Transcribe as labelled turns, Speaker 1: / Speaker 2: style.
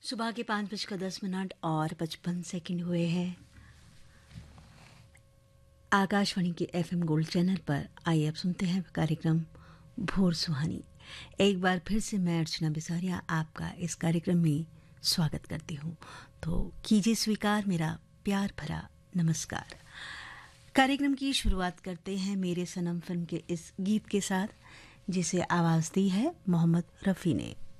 Speaker 1: सुबह के 5:10 और 55 हुए हैं। आकाशवाणी के FM गोल्ड चैनल पर आइए अब सुनते हैं कार्यक्रम भोर सुहानी। एक बार फिर से मैं अर्चना बिसारिया आपका इस कार्यक्रम में स्वागत करती हूँ। तो कीजिए स्वीकार मेरा प्यार भरा नमस्कार। कार्यक्रम की शुरुआत करते हैं मेरे सनम फिल्म के इस गीत के साथ, जिसे आवाज़ दी है मोहम्मद रफ़ी ने।